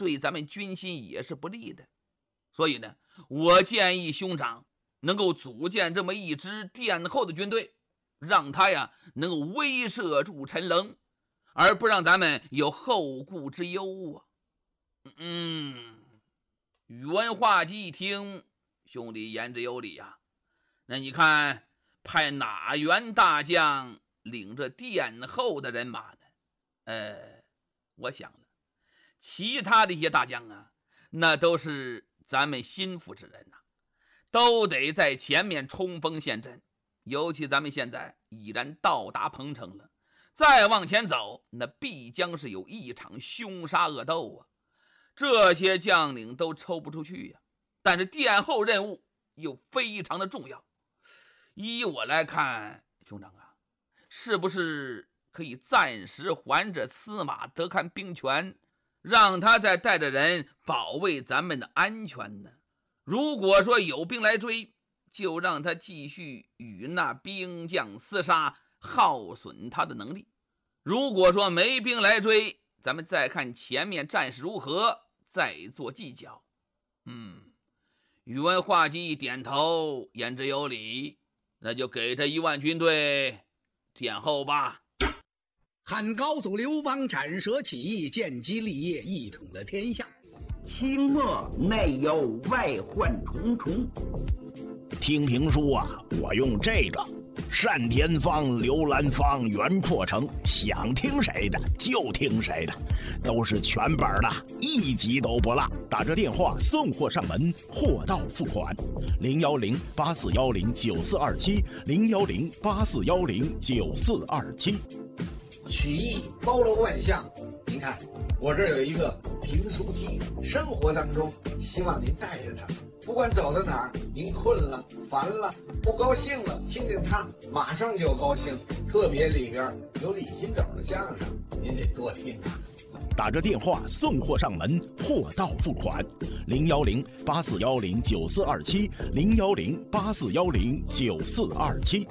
对咱们军心也是不利的。所以呢，我建议兄长能够组建这么一支殿后的军队，让他呀能够威慑住陈棱，而不让咱们有后顾之忧啊。宇文化及一听，兄弟言之有理啊。那你看派哪员大将领着殿后的人马呢？我想了，其他的一些大将啊，那都是咱们心腹之人呐，都得在前面冲锋陷阵。尤其咱们现在已然到达彭城了，再往前走，那必将是有一场凶杀恶斗啊！这些将领都抽不出去呀。但是殿后任务又非常的重要。依我来看，兄长啊，是不是可以暂时还着司马德堪兵权，让他再带着人保卫咱们的安全呢？如果说有兵来追，就让他继续与那兵将厮杀，耗损他的能力。如果说没兵来追，咱们再看前面战事如何，再做计较。宇文化及一点头，言之有理，那就给他1万军队殿后吧。 汉高祖刘邦斩蛇起义，建基立业，一统了天下。 清末内忧外患重重。 听评书啊，我用这个单田芳、刘兰芳、袁阔成，想听谁的就听谁的，都是全本的，一集都不落。打这电话送货上门，货到付款。010-8410-9427，010-8410-9427。 曲艺包罗万象，您看我这儿有一个评书机，生活当中希望您带着它，不管走到哪儿，您困了、烦了、不高兴了，听听它，马上就高兴。特别里边有李金斗的相声，您得多听啊。 打着电话送货上门，货到付款。010-8410-9427，010-8410-9427。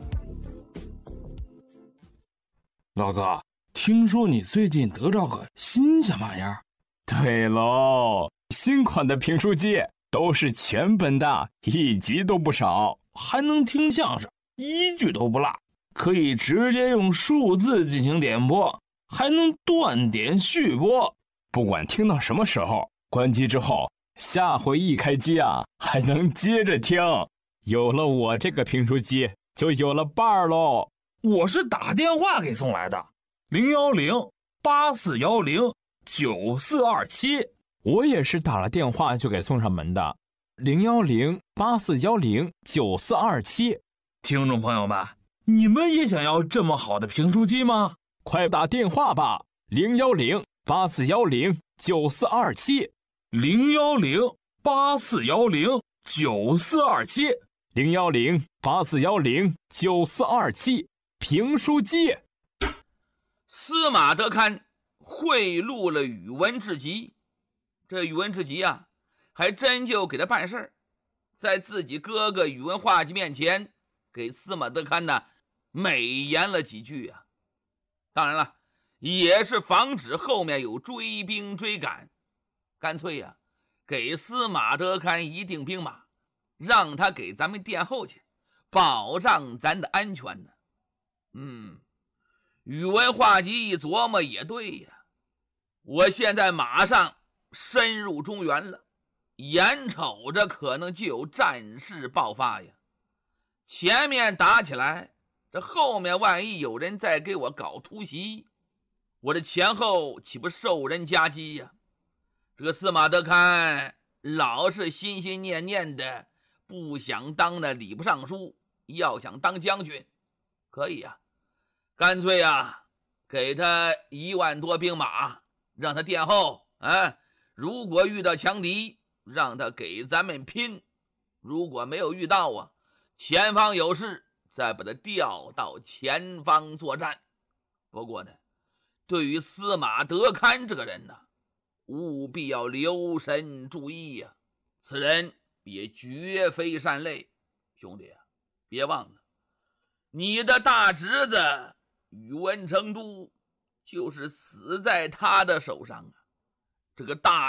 老哥，听说你最近得着个新小玩意儿？ 对喽，新款的评书机都是全本的，一集都不少， 还能听相声，一句都不落，可以直接用数字进行点播，还能断点续播。 不管听到什么时候，关机之后，下回一开机啊，还能接着听。有了我这个评书机，就有了伴儿喽。 我是打电话给送来的，010-8410-9427。 我也是打了电话就给送上门的，010-8410-9427。 听众朋友们，你们也想要这么好的评书机吗？ 快打电话吧，010-8410-9427。 010-8410-9427。 010-8410-9427。评书机。 司马德堪贿赂了宇文智及，这宇文智及啊，还真就给他办事儿，在自己哥哥宇文化及面前，给司马德堪呢美言了几句啊。当然了，也是防止后面有追兵追赶，干脆呀，给司马德堪一定兵马，让他给咱们殿后去，保障咱的安全呢。宇文化及一琢磨也对呀，我现在马上深入中原了，眼瞅着可能就有战事爆发呀。前面打起来，这后面万一有人再给我搞突袭，我这前后岂不受人夹击呀？这个司马德堪老是心心念念的，不想当那礼部尚书，要想当将军，可以呀，干脆呀，给他1万多兵马，让他殿后如果遇到强敌，让他给咱们拼，如果没有遇到啊，前方有事，再把他调到前方作战。不过呢，对于司马德堪这个人呢，务必要留神注意呀，此人也绝非善类。兄弟啊，别忘了，你的大侄子宇文成都就是死在他的手上啊。这个大